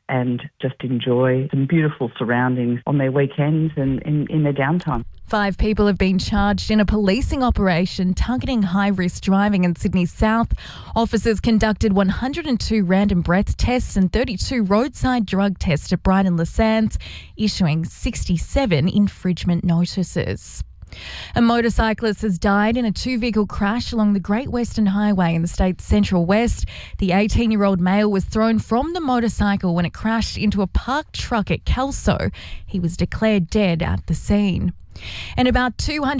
and just enjoy some beautiful surroundings on their weekends and in their downtime. 5 people have been charged in a policing operation targeting high-risk driving in Sydney South. Officers conducted 102 random breath tests and 32 roadside drug tests at Brighton Le Sands, issuing 67 infringement notices. A motorcyclist has died in a 2-vehicle crash along the Great Western Highway in the state's Central West. The 18-year-old male was thrown from the motorcycle when it crashed into a parked truck at Kelso. He was declared dead at the scene. And about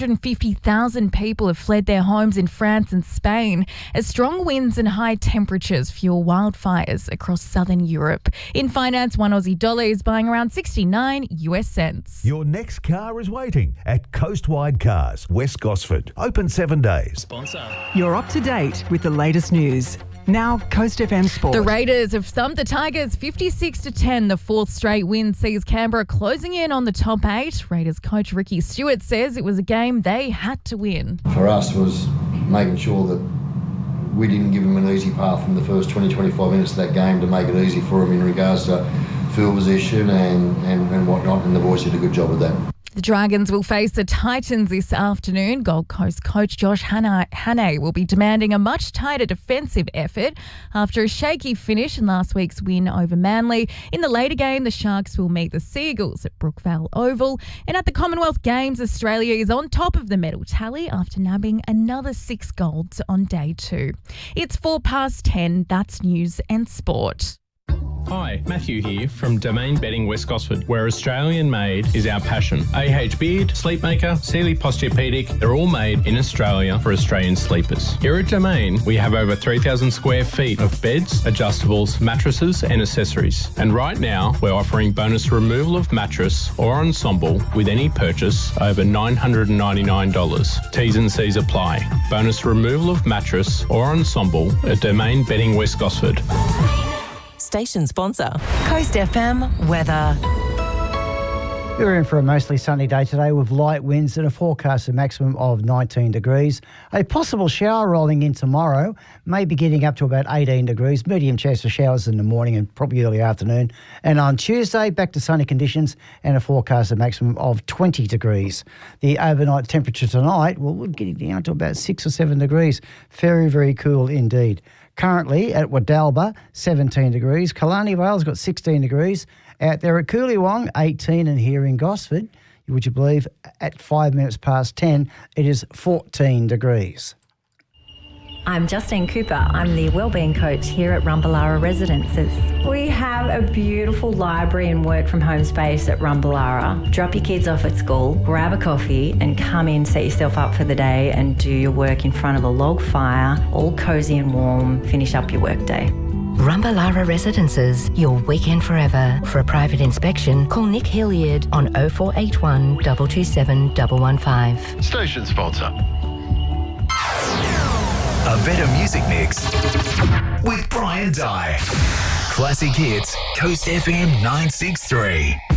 250,000 people have fled their homes in France and Spain as strong winds and high temperatures fuel wildfires across southern Europe. In finance, $1 Aussie is buying around 69 US cents. Your next car is waiting at Coastwide Cars, West Gosford. Open 7 days. Sponsor. You're up to date with the latest news. Now, Coast FM Sport. The Raiders have thumped the Tigers 56-10. The 4th straight win sees Canberra closing in on the top 8. Raiders coach Ricky Stewart says it was a game they had to win. For us was making sure that we didn't give them an easy path in the first 20-25 minutes of that game to make it easy for them in regards to field position and whatnot, and the boys did a good job of that. The Dragons will face the Titans this afternoon. Gold Coast coach Josh Hannay will be demanding a much tighter defensive effort after a shaky finish in last week's win over Manly. In the later game, the Sharks will meet the Seagulls at Brookvale Oval. And at the Commonwealth Games, Australia is on top of the medal tally after nabbing another 6 golds on day 2. It's 10:04. That's news and sport. Hi, Matthew here from Domain Bedding West Gosford, where Australian made is our passion. AH Beard, Sleepmaker, Sealy Posturepedic, they're all made in Australia for Australian sleepers. Here at Domain, we have over 3,000 square feet of beds, adjustables, mattresses and accessories. And right now, we're offering bonus removal of mattress or ensemble with any purchase over $999. T's and C's apply. Bonus removal of mattress or ensemble at Domain Bedding West Gosford. Station sponsor. Coast FM weather. We're in for a mostly sunny day today with light winds and a forecasted maximum of 19 degrees. A possible shower rolling in tomorrow, maybe getting up to about 18 degrees. Medium chance for showers in the morning and probably early afternoon. And on Tuesday, back to sunny conditions and a forecasted maximum of 20 degrees. The overnight temperature tonight, well, we're getting down to about 6 or 7 degrees. Very, very cool indeed. Currently at Wadalba, 17 degrees. Killarney Vale's got 16 degrees. Out there at Coolywong, 18, and here in Gosford, would you believe, at 5 minutes past 10, it is 14 degrees. I'm Justine Cooper. I'm the Wellbeing Coach here at Rumballara Residences. We have a beautiful library and work from home space at Rumballara. Drop your kids off at school, grab a coffee and come in, set yourself up for the day and do your work in front of a log fire, all cosy and warm, finish up your workday. Rumballara Residences, your weekend forever. For a private inspection, call Nick Hilliard on 0481 227 115. Station sponsor. A better music mix with Brian Dye. Classic hits, Coast FM 963.